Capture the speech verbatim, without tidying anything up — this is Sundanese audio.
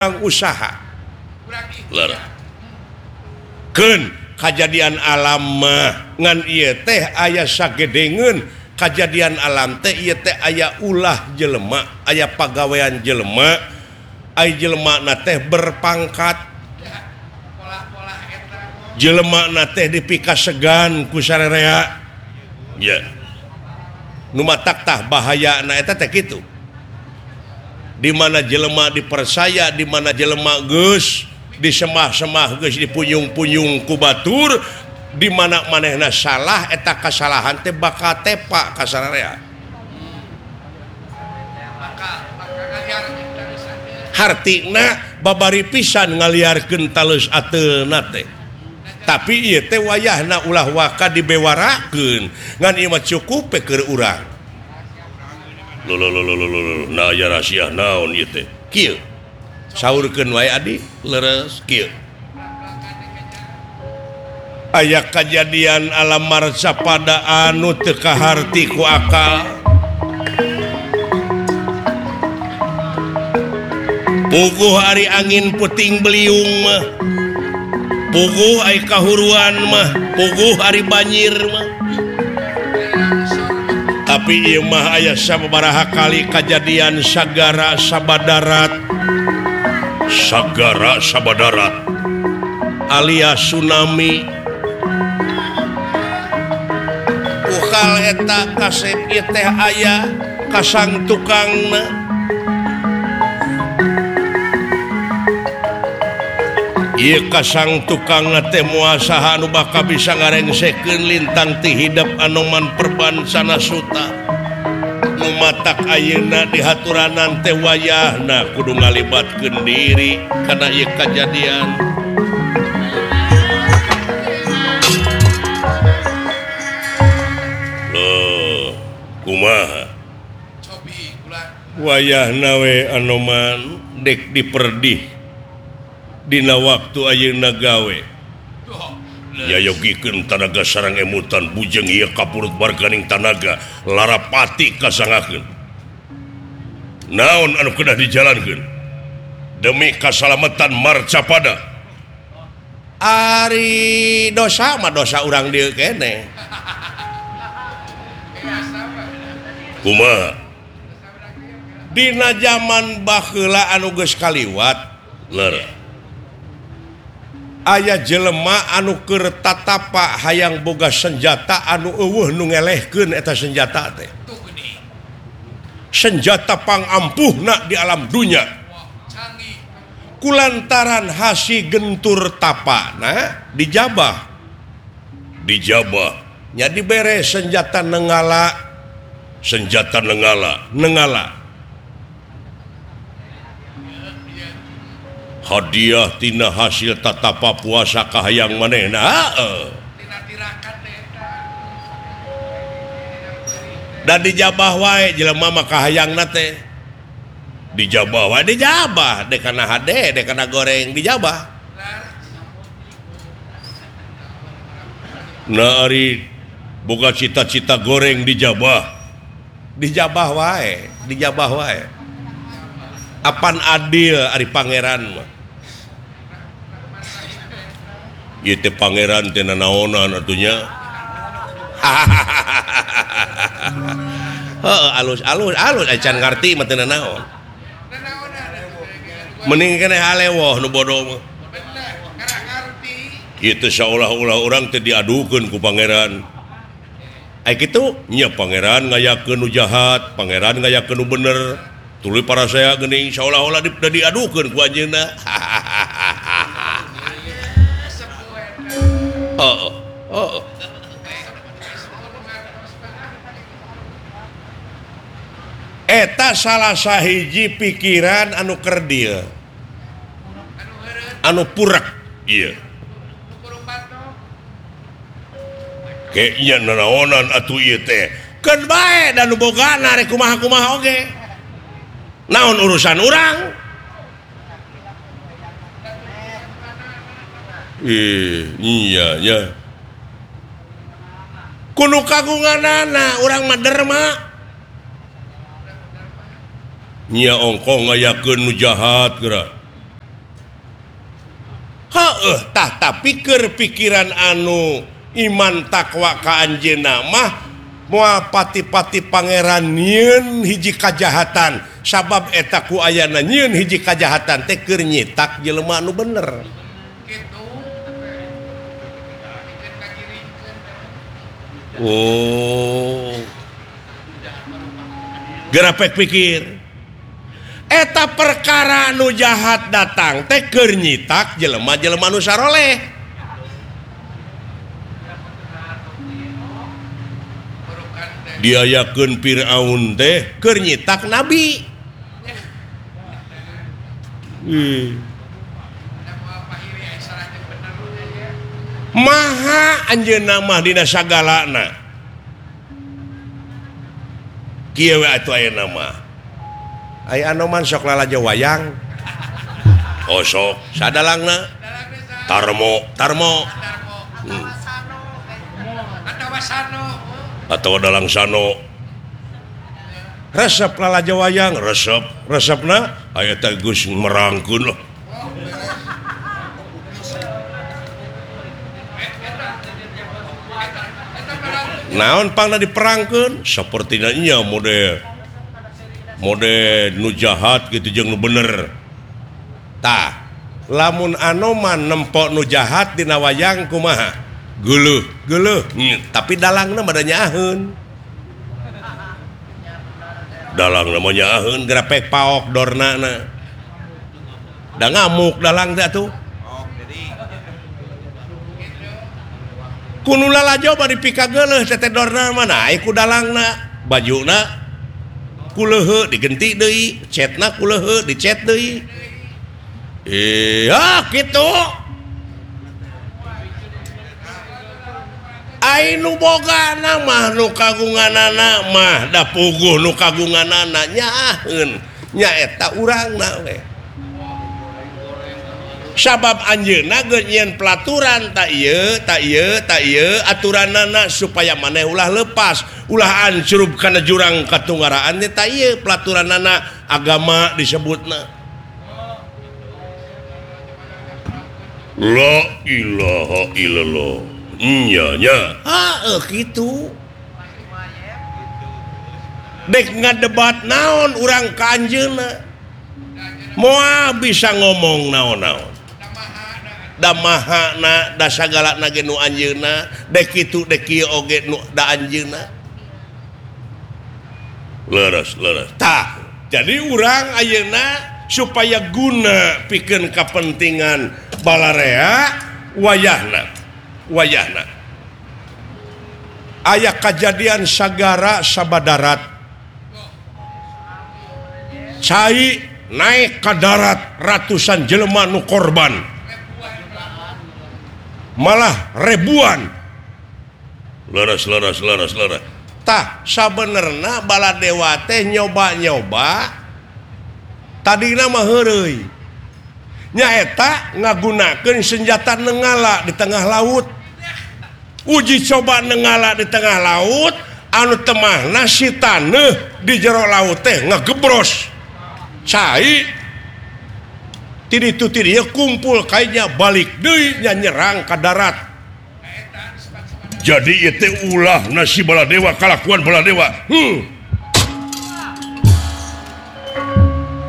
usaha kejadian alam ngan teh aya sagedengen kejadian alam teh aya ulah jelema aya pagawean jelema jelema teh berpangkat jelema teh dipika segan ku sararea ya nu taktah bahaya na eta teh kitu di mana jelema dipercaya di mana jelema geus disemah-semah geus dipuyung-puyung ku batur di mana manehna salah eta kasalahan teh bakal tepa ka sararea hartina babari pisan ngaliarkeun talus ateuna teh tapi ieu teh wayahna ulah waka dibewarakeun ngan ieu mah cukup keur urang lo lo lo lo lo nah ya rahasia naon ieu teh kieu saurkeun wae adi leres kieu aya kejadian alam marca pada anu teu kaharti ku akal puguh hari angin puting beliung mah puguh ai kahuruan mah puguh hari banjir mah tapi ieu mah aya sababaraha kali kejadian sagara sabadarat sagara sabadarat alias tsunami ukal eta kasep ieu teh aya kasang tukangna ieu kasang tukangna teh muasaha anu bakal bisa ngarengsekeun lintang ti hidap anoman perban sanasuta nu matak ayeuna dihaturanan teh wayahna kudu ngalibatkeun diri kana ieu kajadian loh kumaha wayahna we anoman dek diperdih dina waktu ayeuna gawe nyayogikeun tanaga sareng emutan bujeng ieu kapurut barganing tanaga larapati kasangakeun naon anu kedah dijalankeun demi kasalamatan marcapada ari dosa mah dosa urang dieu keneh kumaha dina zaman baheula anu geus kaliwat ler aya jelema anu keur tatapa hayang boga senjata anu eueuh nu ngelehkeun eta senjata teh senjata pangampuhna di alam dunya kulantaran hasi gentur tapana dijabah dijabah nya dibere senjata nengala senjata nengala nengala hadiah tina hasil tatapa puasa kahayang manehna heeh dan dijabah wae jelema mah kahayangna teh dijabah wae dijabah dek kana hade dek kana goreng dijabah nah ari boga cita-cita goreng dijabah dijabah wae dijabah wae apan adil ari pangeran mah ieu teh pangeran teh nanaonan atunya heeh alus alus alus acan ngarti mah teu nanaon mending keneh alewoh nu bodoh mah ieu teh saolah-olah urang teh diadukeun ku pangeran ai kitu nya pangeran ngayakeun nu jahat pangeran ngayakeun nu bener tuluy para saya geuning saolah-olah diadukeun ku anjeunna oh oh eta salah sahiji pikiran anu keur dieu anu purak ieu ke nya nanaonan atuh ieu teh keun bae da nu bogana rek kumaha-kumaha oge naon urusan urang eh iya ya kudu kagunganana urang mah derma nya ongko ngayakeun nu jahat geura tah pikir pikiran anu iman takwa ka anjeunna mah moal pati-pati pangeran nyieun hiji kajahatan sabab eta ku ayana nyieun hiji kajahatan teh keur nyitak jelema anu bener. Oh. Gerapek pikir. Eta perkara nu jahat datang teh keur nyitak jelema-jelema nu saroleh. Diayakeun Firaun teh keur nyitak nabi. Hmm. Maha anjeunna mah dina sagalana. Kieu we atuh ayeuna mah. Aya anu man sok lalajo wayang. Oh sok sadalangna. Tarmo, tarmo. Hmm. Atau dalang sano. Resep lalajo wayang, resep, resepna aya teh geus merangkeun loh. Naon pangna diperangkeun sapertina nya mode mode nu jahat gitu jeung nu bener. Tah, lamun anoman nempok nu jahat dina wayang kumaha? Geuleuh, geuleuh. Hmm, tapi dalangna mah nyaeun. Dalangna mah nyaeun grapek paok dornana. Da ngamuk dalang teh atuh. Kuno lalajo bari pika geuleuh teh dorna mana ai ku dalangna bajuna kuleuheu digenti deui cetna kuleuheu dicet deui iya kitu ai nu bogana mah nu kagunganana mah da puguh nu kagunganana nyaeun nyaeta urangna we sabab anjeunna geus nyieun pelaturan tak ieu tak ieu tak ieu aturanana supaya maneh ulah lepas ulah ancrup kana jurang katunggaraan teh tak ieu pelaturanana agama disebutna la ilaha illallah nya nya heuh kitu dek ngadebat naon urang ka anjeunna moal bisa ngomong naon-naon da mahana da sagalana ge nu anjeunna dek kitu dek kieu oge nu da anjeunna leres leres tah jadi urang ayeuna supaya guna pikeun kapentingan balarea wayahna wayahna aya kajadian sagara sabadarat cai naik ke darat ratusan jelema nu korban malah ribuan leres leres leres leres tah sabenerna baladewa teh nyoba-nyoba tadina mah heureuy nyaeta ngagunakeun senjata nenggala di tengah laut uji coba nenggala di tengah laut anu teu mahna si taneuh di jero laut teh ngagebros cai tidi tu tidi kumpul kayaknya balik deui nya nyerang ka darat jadi ieu teh ulah nasi baladewa kalakuan baladewa hmm